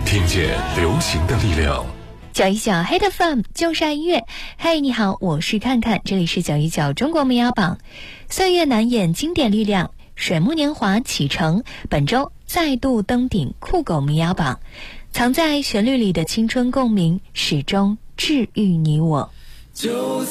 听见流行的力量。 919 Hit FM 就是爱音乐。嘿，你好，我是看看，这里是919中国民谣榜。岁月难掩经典力量，水木年华启程，本周再度登顶酷狗民谣榜。藏在旋律里的青春共鸣，始终治愈你我。